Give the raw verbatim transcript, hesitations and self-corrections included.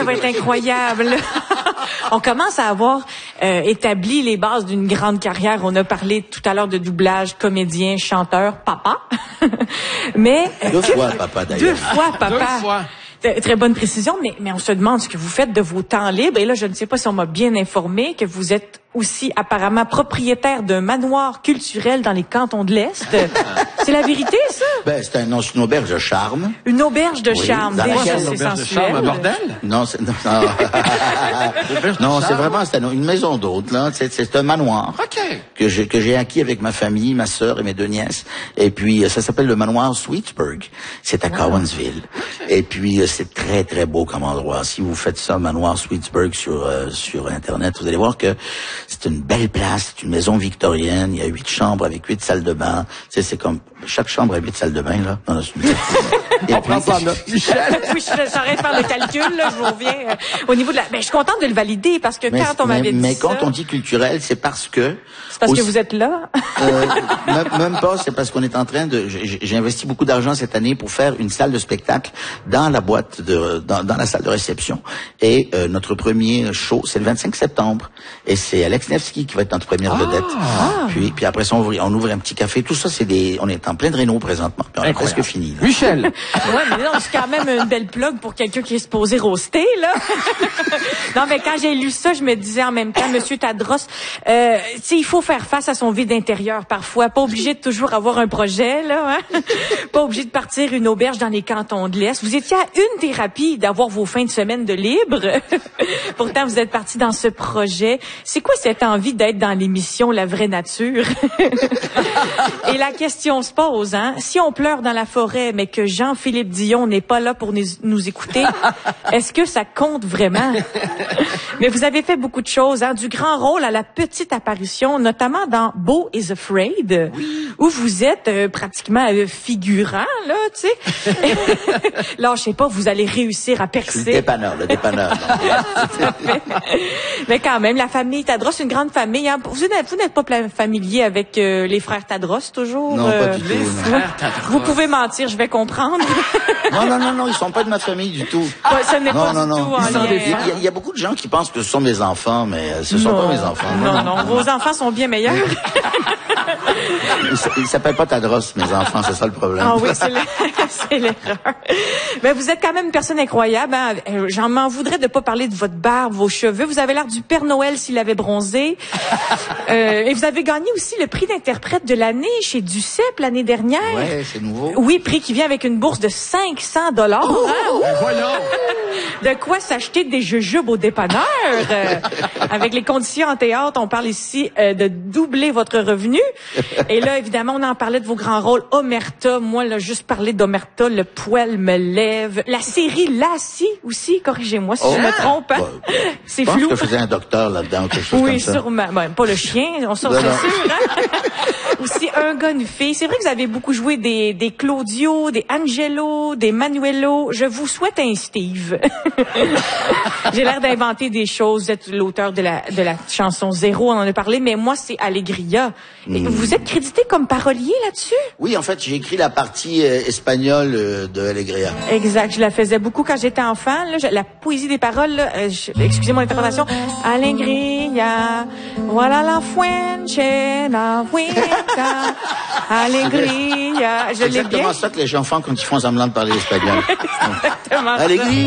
va être incroyable. On commence à avoir euh, établi les bases d'une grande carrière. On a parlé tout à l'heure de doublage, comédien, chanteur, papa. Mais deux fois papa d'ailleurs. Deux fois papa. Deux fois. Très bonne précision, mais, mais on se demande ce que vous faites de vos temps libres. Et là, je ne sais pas si on m'a bien informé que vous êtes aussi apparemment propriétaire d'un manoir culturel dans les cantons de l'Est. C'est la vérité, ça? Ben, c'est un, non, c'est une auberge de charme. Une auberge de Oui, charme. dans Déjà, laquelle- c'est Auberge de sensuel. charme, un bordel? Non, c'est, non, non, non, c'est vraiment c'est une maison d'hôte, là. C'est, c'est un manoir. OK. Que j'ai, que j'ai acquis avec ma famille, ma sœur et mes deux nièces. Et puis, euh, ça s'appelle le manoir Sweetsburg. C'est à Cowansville. Et puis, euh, c'est très, très beau comme endroit. Si vous faites ça, manoir Sweetsburg sur, euh, sur Internet, vous allez voir que c'est une belle place. C'est une maison victorienne. Il y a huit chambres avec huit salles de bain. Tu sais, c'est comme, chaque chambre a huit salles de bain, là. Non, c'est une... Et On prend ça en note. Michel. Oui, je j'arrête de faire le calcul, là, je vous reviens. euh, au niveau de la... Ben, je suis contente de le valider parce que mais, quand on mais, m'avait dit mais ça... quand on dit culturel, c'est parce que... C'est parce aussi- que vous êtes là. Euh, même, même pas, c'est parce qu'on est en train de... J'ai, j'ai investi beaucoup d'argent cette année pour faire une salle de spectacle dans la boîte, de, dans, dans la salle de réception. Et euh, notre premier show, c'est le vingt-cinq septembre. Et c'est Alex Nevsky qui va être notre première vedette. Puis, puis après ça, on ouvre, on ouvre un petit café. Tout ça, c'est des... On est en pleine réno présentement. Puis on est Incroyable. presque fini. Là. Michel. Ouais, mais non, c'est quand même une belle plug pour quelqu'un qui est supposé roaster, là. Non, mais quand j'ai lu ça, je me disais en même temps, Monsieur Tadros, euh, tu sais, il faut faire face à son vide intérieur parfois. Pas obligé de toujours avoir un projet, là, hein? Pas obligé de partir une auberge dans les cantons de l'Est. Vous étiez à une thérapie d'avoir vos fins de semaine de libre. Pourtant, vous êtes parti dans ce projet. C'est quoi cette envie d'être dans l'émission La Vraie Nature? Et la question se pose, hein. Si on pleure dans la forêt, mais que Jean-Philippe Dion n'est pas là pour nous, nous écouter, est-ce que ça compte vraiment? Mais vous avez fait beaucoup de choses, hein. Du grand rôle à la petite apparition, notamment dans Beau is Afraid, où vous êtes euh, pratiquement euh, figurant, là, tu sais. Là, je sais pas, vous allez réussir à Je suis le percer. dépanneur, le dépanneur. Donc, Mais quand même, la famille Tadros, une grande famille. Hein. Vous n'êtes, vous n'êtes pas pla- familier avec euh, les frères Tadros, toujours? Non, pas euh, du tout, Les non. frères Tadros. Vous pouvez mentir, je vais comprendre. non, non, non, non, ils sont pas de ma famille du tout. Ouais, ce n'est Non, pas non, du non. tout en Ils sont lien. des- Il y, a- il y a beaucoup de gens qui pensent que ce sont mes enfants, mais euh, ce sont Non. pas mes enfants. Non, non, vos enfants sont bien meilleurs. Ils s- Ils s'appellent pas Tadros, mes enfants, c'est ça le problème. Ah oui, c'est le- c'est l'erreur. Mais vous êtes quand même une personne incroyable. Hein? Euh, J'en m'en voudrais de pas parler de votre barbe, vos cheveux. Vous avez l'air du Père Noël s'il avait bronzé. Euh, et vous avez gagné aussi le prix d'interprète de l'année chez Duceppe l'année dernière. Ouais, c'est nouveau. Oui, prix qui vient avec une bourse de cinq cents dollars. Ben voyons. De quoi s'acheter des jujubes au dépanneur. Euh, avec les conditions en théâtre, on parle ici euh, de doubler votre revenu. Et là, évidemment, on en parlait de vos grands rôles. Omerta, moi, là, juste parler d'Omerta, le poil me lève. La série Lassie aussi, corrigez-moi si Oh. je me trompe. hein. Bah, C'est Je pense flou. que je faisais un docteur là-dedans ou quelque chose Oui, comme ça. sûrement. Ben, pas le chien, on sort, Non, c'est non. sûr. Hein? Aussi, un gars, une fille. C'est vrai que vous avez beaucoup joué des, des Claudio, des Angelo, des Manuelo. Je vous souhaite un Steve. J'ai l'air d'inventer des choses. Vous êtes l'auteur de la, de la chanson Zéro, on en a parlé, mais moi, c'est Allegria. Et vous êtes crédité comme parolier là-dessus? Oui, en fait, j'ai écrit la partie euh, espagnole euh, de Alegria. Exact, je la faisais beaucoup quand j'étais enfant. Là, Je- la poésie des paroles, là, euh, je- excusez mon interprétation. Alegria, voilà la fuente, la vuelta, alegria. Je C'est l'ai bien. exactement ça que les gens font quand ils font semblant de parler espagnol. Exactement ça. Alegria.